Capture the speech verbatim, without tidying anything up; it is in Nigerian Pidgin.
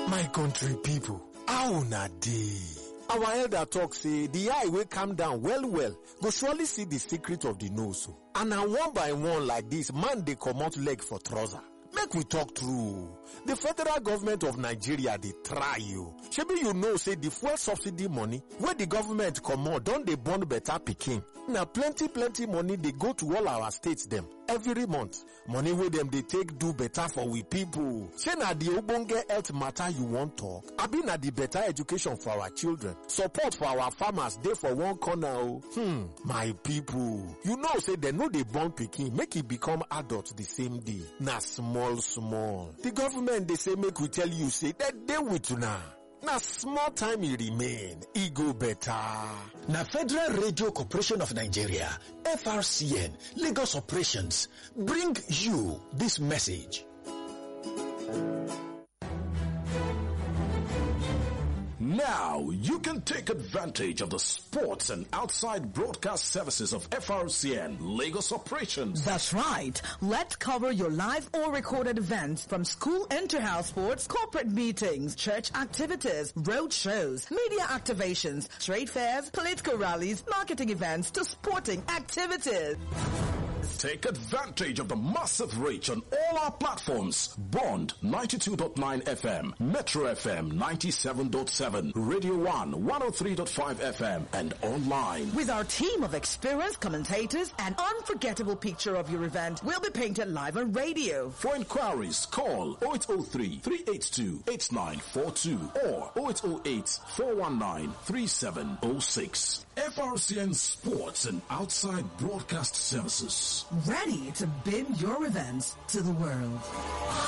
My country people, how una dey? Our elder talk say the eye wey calm down well well go surely see the secret of the nose. And na one by one like this, man dey comot leg for trouser. Make we talk true. The federal government of Nigeria dey try you. Shebi you know say the fuel subsidy money wey the government comot don dey born better pikin. Na plenty plenty money dey go to all our states dem every month. Money wey dem dey take do better for we people. Shey na the ogbonge health matter you wan talk? Abi na the better education for our children? Support for our farmers dey for one corner o. Hmm, my people, you know say dem no dey born pikin make e become adult the same day. Na small small. The government dey say make we tell you say dem dey with una. Na small time e remain, e go better. Na Federal Radio Corporation of Nigeria, F R C N, Lagos Operations, bring you this message. Now you can take advantage of the sports and outside broadcast services of F R C N Lagos Operations. That's right. Let's cover your live or recorded events from school inter-house sports, corporate meetings, church activities, road shows, media activations, trade fairs, political rallies, marketing events to sporting activities. Take advantage of the massive reach on all our platforms. Bond ninety-two point nine F M, Metro F M ninety-seven point seven, Radio one one oh three point five F M, and online. With our team of experienced commentators, an unforgettable picture of your event will be painted live on radio. For inquiries, call oh eight oh three, three eight two, eight nine four two or oh eight oh eight, four one nine, three seven oh six. F R C N Sports and Outside Broadcast Services. Ready to bid your events to the world.